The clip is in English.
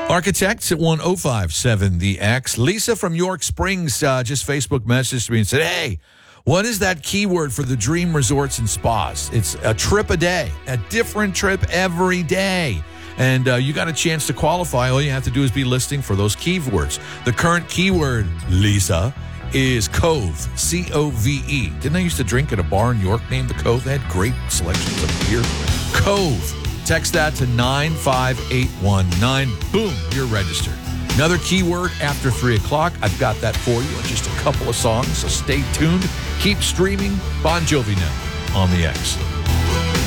Architects at 1057 The X. Lisa from York Springs just Facebook messaged me and said, hey, what is that keyword for the Dream Resorts and Spas? It's a trip a day, a different trip every day. And you got a chance to qualify. All you have to do is be listing for those keywords. The current keyword, Lisa, is Cove, C-O-V-E. Didn't I used to drink at a bar in York named The Cove? They had great selections of beer. Cove. Text that to 95819. Boom, you're registered. Another keyword after 3 o'clock. I've got that for you in just a couple of songs, so stay tuned. Keep streaming Bon Jovi now on the X.